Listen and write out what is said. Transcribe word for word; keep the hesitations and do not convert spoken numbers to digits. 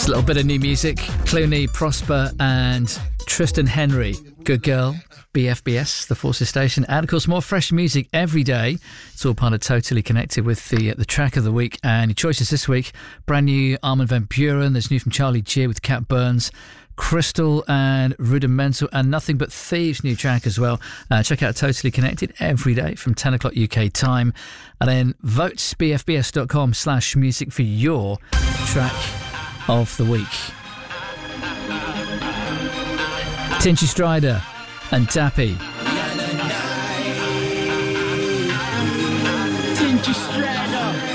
A little bit of new music. Clooney, Prosper and Tristan Henry. Good Girl, B F B S, the Forces Station. And of course more fresh music every day. It's all part of Totally Connected with the uh, the track of the week. And your choices this week, brand new Armin van Buuren. There's new from Charlie G with Cat Burns. Crystal and Rudimental, and Nothing But Thieves new track as well. Uh, check out Totally Connected every day from ten o'clock U K time. And then vote b f b s dot com slash music for your track of the week. Tinchy Strider and Tappy.